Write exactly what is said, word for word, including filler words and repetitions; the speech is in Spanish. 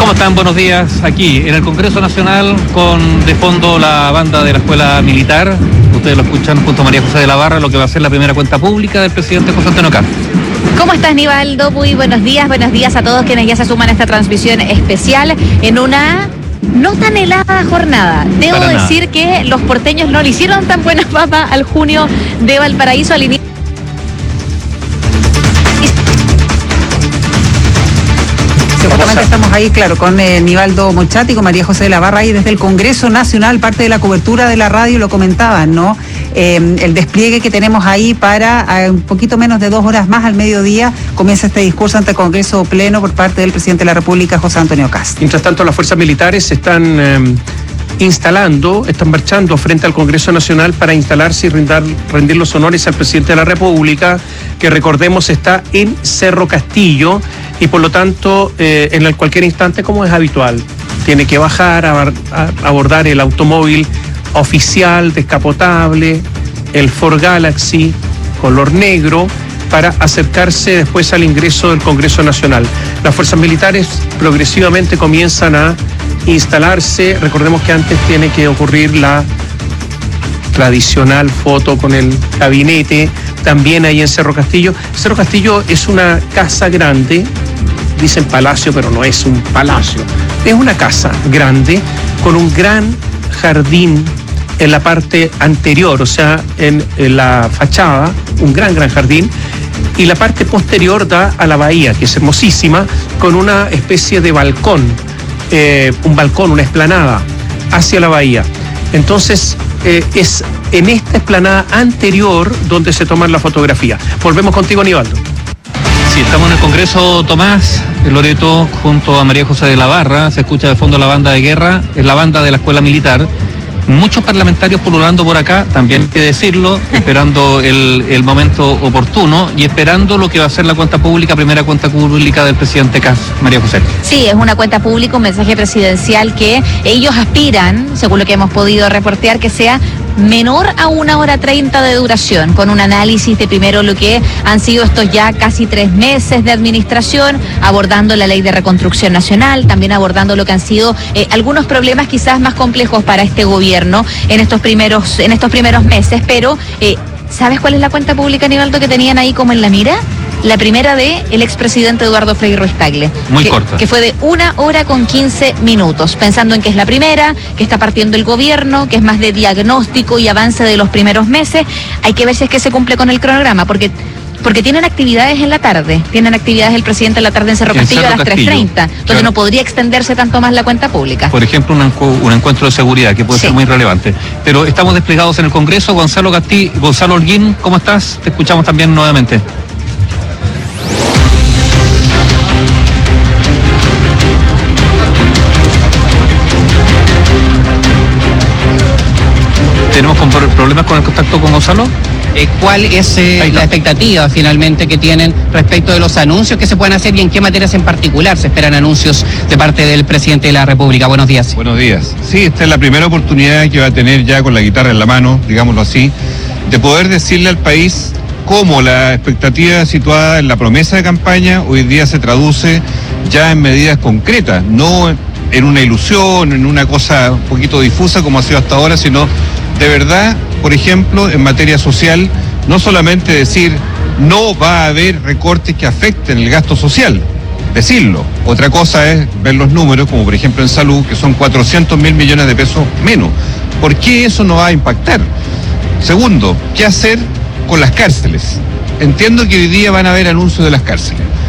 ¿Cómo están? Buenos días. Aquí en el Congreso Nacional, con de fondo la banda de la Escuela Militar. Ustedes lo escuchan junto a María José de la Barra, lo que va a ser la primera cuenta pública del presidente José Antonio Caz. ¿Cómo estás, Nivaldo? Muy buenos días, buenos días a todos quienes ya se suman a esta transmisión especial en una no tan helada jornada. Debo Para decir nada. que los porteños no le hicieron tan buena papa al junio de Valparaíso al inicio. Justamente estamos ahí, claro, con eh, Nivaldo Mochati, con María José de la Barra, y desde el Congreso Nacional, parte de la cobertura de la radio, lo comentaban, ¿no? Eh, el despliegue que tenemos ahí para eh, un poquito menos de dos horas más al mediodía, comienza este discurso ante el Congreso Pleno por parte del presidente de la República, José Antonio Caz. Mientras tanto, las fuerzas militares se están eh, instalando, están marchando frente al Congreso Nacional para instalarse y rendir, rendir los honores al presidente de la República, que recordemos está en Cerro Castillo, y por lo tanto, eh, en cualquier instante, como es habitual, tiene que bajar a, a abordar el automóvil oficial, descapotable, el Ford Galaxy, color negro, para acercarse después al ingreso del Congreso Nacional. Las fuerzas militares progresivamente comienzan a instalarse. Recordemos que antes tiene que ocurrir la tradicional foto con el gabinete, también ahí en Cerro Castillo. Cerro Castillo es una casa grande, dicen palacio, pero no es un palacio. Es una casa grande con un gran jardín en la parte anterior, o sea, en, en la fachada, un gran, gran jardín, y la parte posterior da a la bahía, que es hermosísima, con una especie de balcón, eh, un balcón, una explanada hacia la bahía. Entonces, eh, es en esta explanada anterior donde se toman la fotografía. Volvemos contigo, Nivaldo. Sí, estamos en el Congreso, Tomás, Loreto, junto a María José de la Barra. Se escucha de fondo la banda de guerra, es la banda de la Escuela Militar. Muchos parlamentarios pululando por acá, también hay que decirlo, esperando el, el momento oportuno y esperando lo que va a ser la cuenta pública, primera cuenta pública del presidente Caz. María José. Sí, es una cuenta pública, un mensaje presidencial que ellos aspiran, según lo que hemos podido reportear, que sea menor a una hora treinta de duración, con un análisis de primero lo que han sido estos ya casi tres meses de administración, abordando la ley de reconstrucción nacional, también abordando lo que han sido eh, algunos problemas quizás más complejos para este gobierno en estos primeros, en estos primeros meses, pero eh, ¿sabes cuál es la cuenta pública, Nivaldo, que tenían ahí como en la mira? La primera de el expresidente Eduardo Frei Ruiz Tagle. Muy que, corta. Que fue de una hora con quince minutos, pensando en que es la primera, que está partiendo el gobierno, que es más de diagnóstico y avance de los primeros meses. Hay que ver si es que se cumple con el cronograma, porque porque tienen actividades en la tarde, tienen actividades el presidente en la tarde en Cerro En Castillo Cerro a las tres treinta, entonces claro. No podría extenderse tanto más la cuenta pública. Por ejemplo, un, encu- un encuentro de seguridad que puede Sí. ser muy relevante. Pero estamos desplegados en el Congreso. Gonzalo Castillo, Gonzalo Holguín, ¿cómo estás? Te escuchamos también nuevamente. ¿Tenemos con- problemas con el contacto con Gonzalo? Eh, ¿Cuál es eh, Ahí está. la expectativa finalmente que tienen respecto de los anuncios que se pueden hacer y en qué materias en particular se esperan anuncios de parte del presidente de la República? Buenos días. Buenos días. Sí, esta es la primera oportunidad que va a tener ya con la guitarra en la mano, digámoslo así, de poder decirle al país cómo la expectativa situada en la promesa de campaña hoy día se traduce ya en medidas concretas, no en una ilusión, en una cosa un poquito difusa como ha sido hasta ahora, sino de verdad, por ejemplo, en materia social, no solamente decir no va a haber recortes que afecten el gasto social, decirlo. Otra cosa es ver los números, como por ejemplo en salud, que son cuatrocientos mil millones de pesos menos. ¿Por qué eso no va a impactar? Segundo, ¿qué hacer con las cárceles? Entiendo que hoy día van a haber anuncios de las cárceles.